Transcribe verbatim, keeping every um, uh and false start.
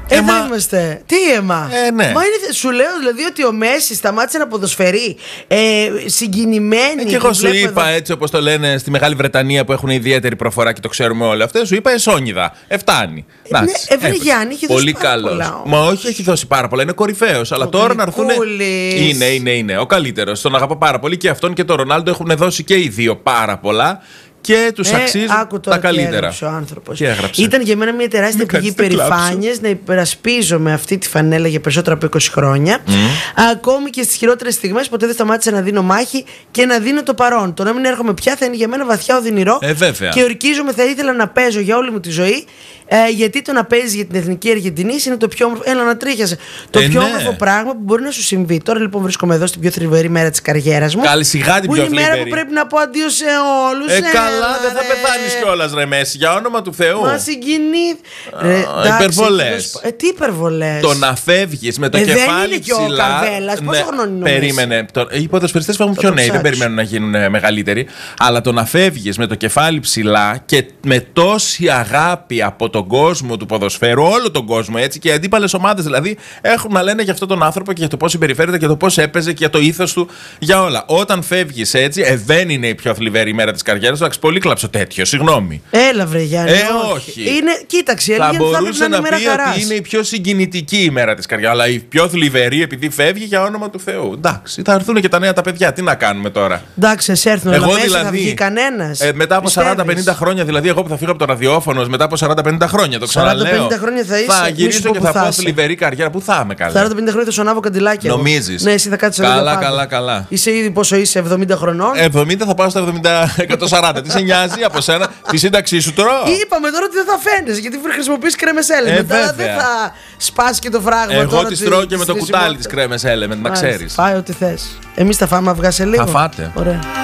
Ε, ε, δεν είμαστε. Τι αίμα. Ε, ναι. Μα είναι, σου λέω δηλαδή ότι ο Μέση σταμάτησε να ποδοσφαιρεί ε, συγκινημένη. Ε, και εγώ σου είπα εδώ. Έτσι όπως το λένε στη Μεγάλη Βρετανία που έχουν ιδιαίτερη προφορά και το ξέρουμε όλοι αυτό. Σου είπα εσόνιδα. Εφτάνει. Ναι, Εύρε Γιάννη, έχει δώσει πολύ πάρα καλός. πολλά. Μα όχι, έχει δώσει πάρα πολλά. Είναι κορυφαίος. Αλλά τώρα να έρθουν. Είναι, είναι, είναι. Ο καλύτερος. Τον αγαπώ πάρα πολύ και αυτόν και τον Ρονάλντο έχουν δώσει και οι δύο πάρα πολλά. Και τους ε, αξίζουν τα καλύτερα. Ο άνθρωπος. έγραψε. Ήταν για μένα μια τεράστια πηγή περηφάνειας να υπερασπίζομαι αυτή τη φανέλα για περισσότερα από είκοσι χρόνια. Mm. Ακόμη και στις χειρότερες στιγμές ποτέ δεν σταμάτησα να δίνω μάχη και να δίνω το παρόν. Το να μην έρχομαι πια θα είναι για μένα βαθιά οδυνηρό. Ε, βέβαια. Και ορκίζομαι, θα ήθελα να παίζω για όλη μου τη ζωή. Ε, γιατί το να παίζει για την εθνική Αργεντινή είναι το πιο όμορφο. Έλα να τρίχιασε. Το ε, πιο ναι. όμορφο πράγμα που μπορεί να σου συμβεί. Τώρα λοιπόν βρίσκομαι εδώ στην πιο θρυβερή μέρα της καριέρας μου. Καλή, σιγά την που πιο είναι η μέρα θλιβερή. που πρέπει να πω αντίο σε όλους. Ε, ε, καλά, δεν θα ρε. πεθάνεις κιόλας, ρε Μέση, για όνομα του Θεού. Μα συγκινεί. Υπερβολές. Ε, τι υπερβολές. Το να φεύγεις με το ε, κεφάλι δεν είναι και ψηλά. ο Καρβέλας. Πόσο χρόνο είναι ο Περίμενε. Το, οι ποδοσφαιριστές φεύγουν πιο νέοι, δεν περιμένουν να γίνουν ε, μεγαλύτεροι. Αλλά το να φεύγεις με το κεφάλι ψηλά και με τόση αγάπη από τον κόσμο του ποδοσφαίρου, όλο τον κόσμο έτσι, και οι αντίπαλες ομάδες δηλαδή έχουν να λένε για αυτόν τον άνθρωπο και για το πώς συμπεριφέρεται και το πώς έπαιζε και για το ήθος του, για όλα. Όταν φεύγεις έτσι, ε, δεν είναι η πιο θλιβερή μέρα της καριέρας. Εντάξει, πολύ κλαψω τέτοιο, συγγνώμη. Έλα, βρε Γιάννη. Ε, όχι. Είναι, κοίταξε, θα θα μπορούσε να, να πει χαράς. ότι είναι η πιο συγκινητική ημέρα της καριέρας, αλλά η πιο θλιβερή επειδή φεύγει, για όνομα του Θεού. Εντάξει, θα έρθουν και τα νέα τα παιδιά. Τι να κάνουμε τώρα. Εντάξει, σε έρθουν, αλλά μέσα δηλαδή, θα βγει κανένας. Ε, μετά από σαράντα πενήντα χρόνια, δηλαδή, εγώ που θα φύγω από το ραδιόφωνο μετά από σαράντα πενήντα χρόνια, το ξαναλέω. σαράντα πενήντα χρόνια θα είσαι. Θα γυρίσω και θα πω είσαι. θλιβερή καριέρα. Πού θα είμαι καλά. σαράντα πενήντα χρόνια θα σου ανάβω καντιλάκι. Νομίζεις. Ναι, εσύ θα κάτσεις καλά, καλά, καλά, καλά. Είσαι ήδη πόσο είσαι, εβδομήντα χρονών. εβδομήντα θα πάω στα εβδομήντα, εκατόν σαράντα. Τι σε νοιάζει από σένα, τη σύνταξή σου τρώω. Είπαμε τώρα ότι δεν θα φαίνεσαι γιατί χρησιμοποιείς κρέμες Element. Ε, Μετά δεν θα σπάσει και το φράγμα. Εγώ τη τρώω και με το κουτάλι της κρέμες Element, να ξέρεις. Φάει ό,τι θες. Εμείς θα φάμε αυγά σε λίγο. Θα φάτε. Ωραία.